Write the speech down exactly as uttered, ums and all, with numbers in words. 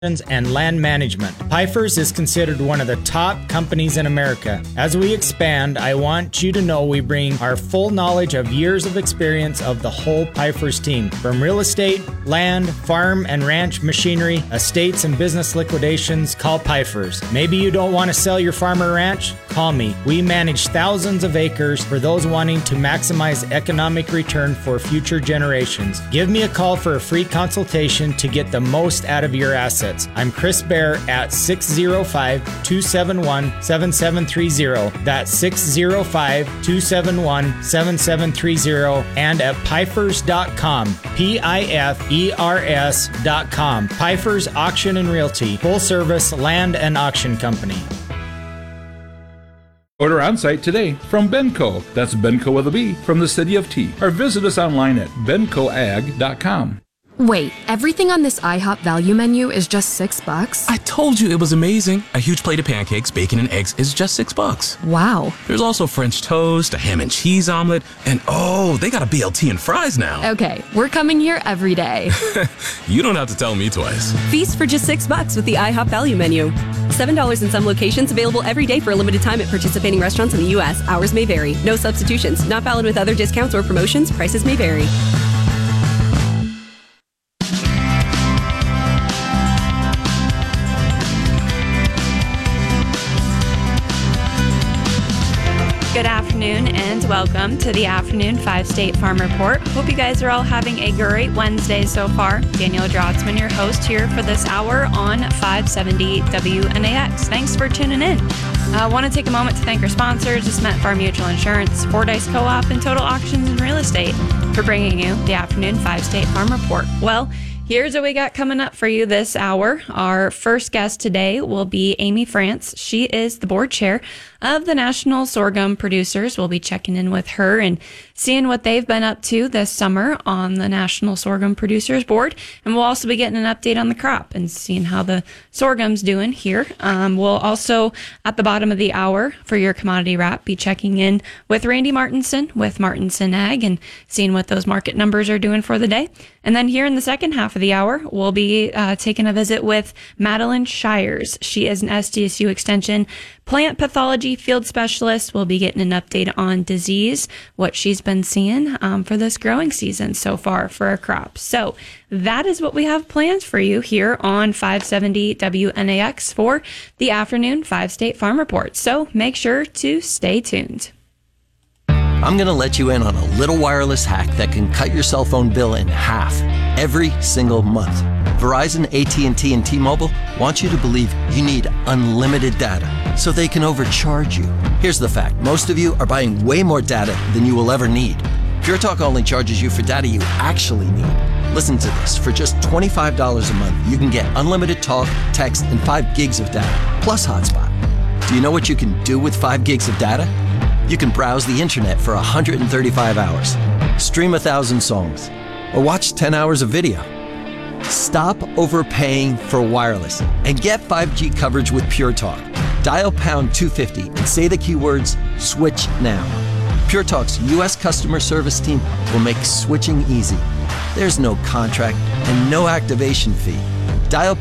and land management. Pifers is considered one of the top companies in America. As we expand, I want you to know we bring our full knowledge of years of experience of the whole Pifers team. From real estate, land, farm and ranch machinery, estates and business liquidations, call Pifers. Maybe you don't want to sell your farm or ranch? Call me. We manage thousands of acres for those wanting to maximize economic return for future generations. Give me a call for a free consultation to get the most out of your assets. I'm Chris Bear at six oh five, two seven one, seven seven three zero. That's six oh five, two seven one, seven seven three zero and at pifers dot com. P I F E R S dot com. Pifers Auction and Realty, full service land and auction company. Order on-site today from Benco. That's Benco with a B from the city of T. Or visit us online at benco ag dot com. Wait, everything on this IHOP value menu is just six bucks? I told you it was amazing. A huge plate of pancakes, bacon, and eggs is just six bucks. Wow. There's also French toast, a ham and cheese omelet, and oh, they got a B L T and fries now. Okay, we're coming here every day. You don't have to tell me twice. Feast for just six bucks with the IHOP value menu. Seven dollars in some locations, available every day for a limited time at participating restaurants in the U S. Hours may vary. No substitutions. Not valid with other discounts or promotions. Prices may vary. Good afternoon and welcome to the Afternoon five State Farm Report. Hope you guys are all having a great Wednesday so far. Danielle Drotzman, your host here for this hour on five seventy W N A X. Thanks for tuning in. I uh, want to take a moment to thank our sponsors, Desmet Farm Mutual Insurance, Fordyce Co-op, and Total Auctions and Real Estate for bringing you the Afternoon five State Farm Report. Well, here's what we got coming up for you this hour. Our first guest today will be Amy France. She is the board chair of the National Sorghum Producers. We'll be checking in with her and seeing what they've been up to this summer on the National Sorghum Producers Board. And we'll also be getting an update on the crop and seeing how the sorghum's doing here. Um, we'll also, at the bottom of the hour for your commodity wrap, be checking in with Randy Martinson with Martinson Ag and seeing what those market numbers are doing for the day. And then here in the second half of the hour, we'll be uh, taking a visit with Madeline Shires. She is an S D S U Extension plant pathology field specialist. We'll be getting an update on disease, what she's been seeing um, for this growing season so far for our crops. So that is what we have planned for you here on five seventy W N A X for the Afternoon five State Farm Report. So make sure to stay tuned. I'm going to let you in on a little wireless hack that can cut your cell phone bill in half every single month. Verizon, A T and T, and T-Mobile want you to believe you need unlimited data so they can overcharge you. Here's the fact. Most of you are buying way more data than you will ever need. Pure Talk only charges you for data you actually need. Listen to this. For just twenty-five dollars a month, you can get unlimited talk, text, and five gigs of data, plus hotspot. Do you know what you can do with five gigs of data? You can browse the internet for one hundred thirty-five hours, stream a thousand songs, or watch ten hours of video. Stop overpaying for wireless and get five G coverage with Pure Talk. Dial pound two fifty and say the keywords switch now. Pure Talk's U S customer service team will make switching easy. There's no contract and no activation fee. Dial